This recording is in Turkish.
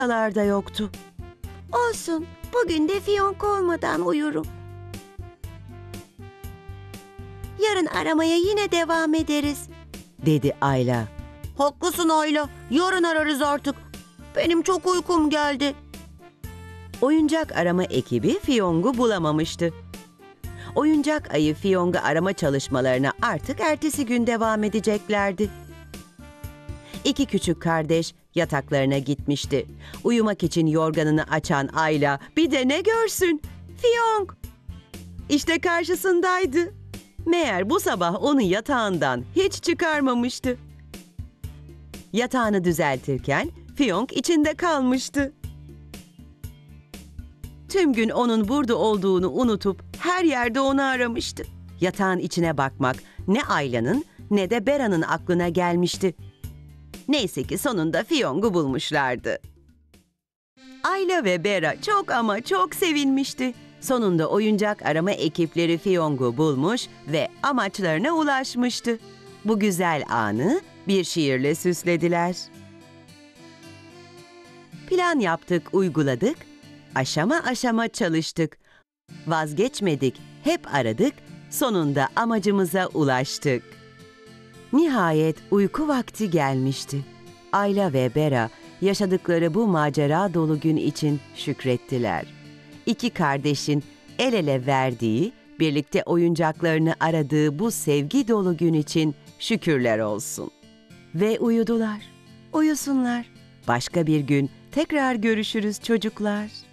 da yoktu. Olsun, bugün de fiyonk olmadan uyurum. Yarın aramaya yine devam ederiz, dedi Ayla. Haklısın Ayla, yarın ararız artık. Benim çok uykum geldi. Oyuncak arama ekibi Fiyong'u bulamamıştı. Oyuncak ayı Fiyong'u arama çalışmalarına artık ertesi gün devam edeceklerdi. İki küçük kardeş yataklarına gitmişti. Uyumak için yorganını açan Ayla bir de ne görsün? Fiyong! İşte karşısındaydı. Meğer bu sabah onu yatağından hiç çıkarmamıştı. Yatağını düzeltirken Fiyong içinde kalmıştı. Tüm gün onun burada olduğunu unutup her yerde onu aramıştı. Yatağın içine bakmak ne Ayla'nın ne de Bera'nın aklına gelmişti. Neyse ki sonunda Fiyong'u bulmuşlardı. Ayla ve Bera çok ama çok sevinmişti. Sonunda oyuncak arama ekipleri Fiyong'u bulmuş ve amaçlarına ulaşmıştı. Bu güzel anı bir şiirle süslediler. Plan yaptık, uyguladık, aşama aşama çalıştık. Vazgeçmedik, hep aradık, sonunda amacımıza ulaştık. Nihayet uyku vakti gelmişti. Ayla ve Bera yaşadıkları bu macera dolu gün için şükrettiler. İki kardeşin el ele verdiği, birlikte oyuncaklarını aradığı bu sevgi dolu gün için şükürler olsun. Ve uyudular. Uyusunlar. Başka bir gün tekrar görüşürüz çocuklar.